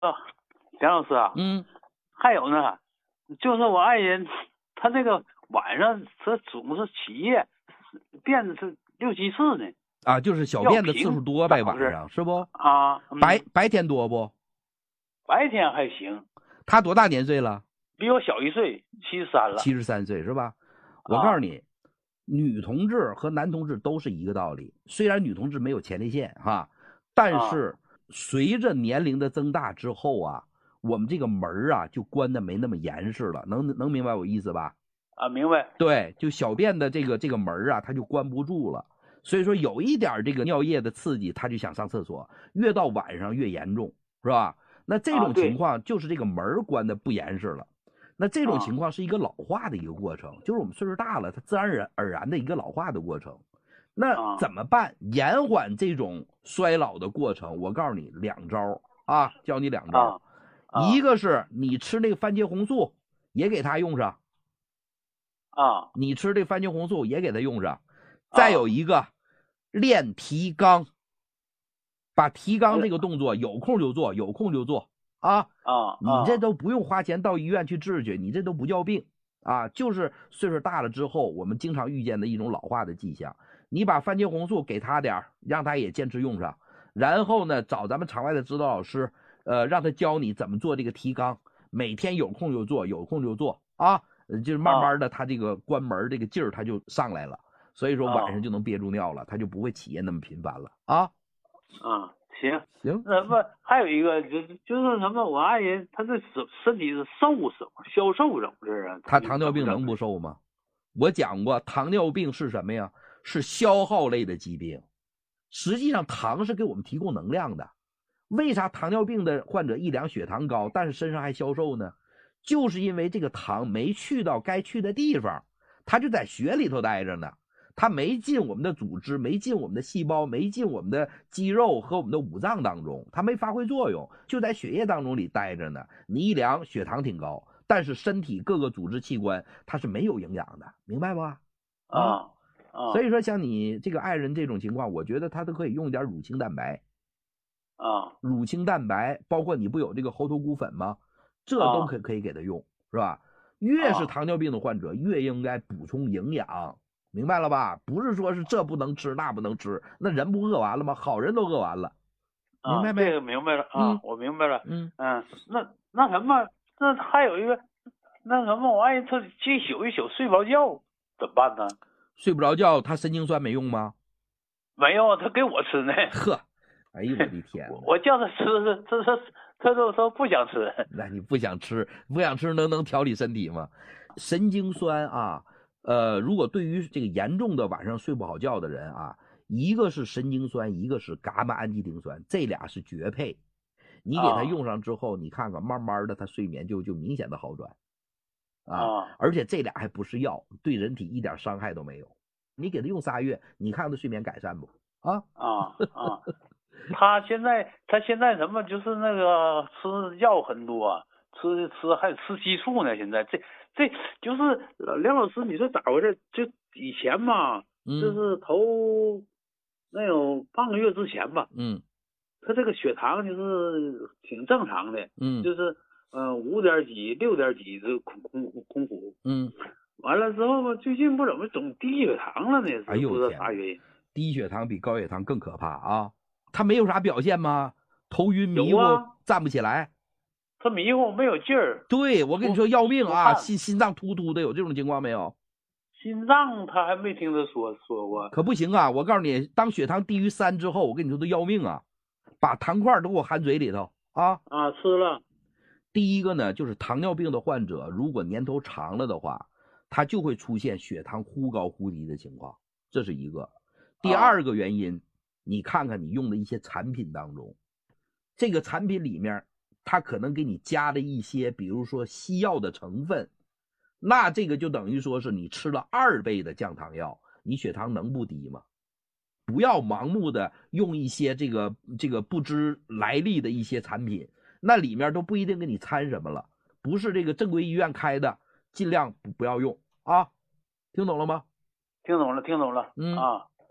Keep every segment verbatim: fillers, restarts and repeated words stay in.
啊，梁老师啊， 嗯， 还有呢，就是我爱人，他这个晚上他总是起夜，便是六七次呢。 啊，就是小便的次数多呗，晚上是不？ 啊，嗯、 白白天多不？ 白天还行。 他多大年岁了？ 比我小一岁，七十三了。 七十三岁是吧？我告诉你，啊、女同志和男同志都是一个道理。虽然女同志没有前列腺哈，但是随着年龄的增大之后啊，我们这个门啊就关的没那么严实了。能能明白我意思吧？ 啊，明白。 对，就小便的这个这个门啊，它就关不住了。所以说有一点这个尿液的刺激，他就想上厕所，越到晚上越严重，是吧？那这种情况就是这个门关的不严实了。那这种情况是一个老化的一个过程，就是我们岁数大了，它自然而然而然的一个老化的过程。那怎么办？延缓这种衰老的过程，我告诉你两招啊，教你两招。一个是你吃那个番茄红素，也给它用上。 啊， 你吃这番茄红素也给它用上。再有一个，练提肛，把提肛这个动作有空就做，有空就做啊啊！ 你这都不用花钱到医院去治去，你这都不叫病啊，就是岁数大了之后我们经常遇见的一种老化的迹象。你把番茄红素给他点，让他也坚持用上，然后呢，找咱们场外的指导老师，呃，让他教你怎么做这个提肛，每天有空就做，有空就做啊，就是慢慢的他这个关门这个劲儿他就上来了。所以说晚上就能憋住尿了，他就不会起夜那么频繁了啊。 啊，行行。 那不还有一个就是就是什么，我爱人他这身身体是瘦瘦消瘦怎么回事啊？ 他糖尿病能不瘦吗？我讲过，糖尿病是什么呀？是消耗类的疾病。实际上糖是给我们提供能量的。为啥糖尿病的患者一量血糖高，但是身上还消瘦呢？就是因为这个糖没去到该去的地方，它就在血里头待着呢。它没进我们的组织，没进我们的细胞，没进我们的肌肉和我们的五脏当中，它没发挥作用，就在血液当中里待着呢。你一量血糖挺高，但是身体各个组织器官它是没有营养的，明白吧？ 啊啊！ 所以说像你这个爱人这种情况，我觉得他都可以用点乳清蛋白啊， 乳清蛋白，包括你不有这个猴头菇粉吗？这都可可以给他用，是吧？越是糖尿病的患者，越应该补充营养。明白了吧？不是说是这不能吃那不能吃，那人不饿完了吗？好人都饿完了，明白没？ 啊、这个明白了啊， 嗯、 我明白了。 嗯嗯，那那什么，那还有一个，那什么，我爱人他一宿一宿睡不着觉，怎么办呢？ 睡不着觉，他神经酸没用吗？ 没有，他给我吃呢。 呵，哎呦我的天！ 我叫他吃，他他他都说不想吃。 那你不想吃，不想吃能能调理身体吗？神经酸啊。呃，如果对于这个严重的晚上睡不好觉的人啊，一个是神经酸，一个是伽马氨基丁酸，这俩是绝配。你给他用上之后，啊、你看看，慢慢的他睡眠就就明显的好转啊， 啊而且这俩还不是药，对人体一点伤害都没有。你给他用仨月，你看他睡眠改善不？啊啊啊！他现在他现在什么就是那个吃药很多，吃吃还吃激素呢。现在这。这就是梁老师，你说咋回事？就以前嘛， 嗯、 就是头那有半个月之前吧， 嗯， 他这个血糖就是挺正常的， 嗯， 就是呃五点几、六点几这空空空腹， 嗯， 完了之后吧，最近不怎么总低血糖了呢？ 哎呦， 不知道啥原因。 低血糖比高血糖更可怕啊！他没有啥表现吗？头晕迷糊， 啊、 站不起来。 他迷糊没有劲儿， 对，我跟你说要命啊！心心脏突突的，有这种情况没有？ 心脏他还没听他说说过， 可不行啊！我告诉你，当血糖低于三之后，我跟你说都要命啊！把糖块都给我含嘴里头啊！ 啊，吃了。 第一个呢，就是糖尿病的患者，如果年头长了的话，他就会出现血糖忽高忽低的情况，这是一个。第二个原因，啊、你看看你用的一些产品当中，这个产品里面。它可能给你加了一些比如说西药的成分，那这个就等于说是你吃了二倍的降糖药，你血糖能不低吗？不要盲目的用一些这个这个不知来历的一些产品，那里面都不一定给你掺什么了，不是这个正规医院开的，尽量不要用啊。听懂了吗？ 听懂了，听懂了。 嗯啊，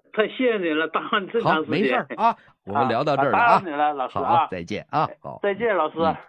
太谢谢你了，耽误你这么好， 长时间。 没事儿啊，我们聊到这儿了啊。 打扰你了，老师啊。 好，再见啊，好， 再见，老师。 嗯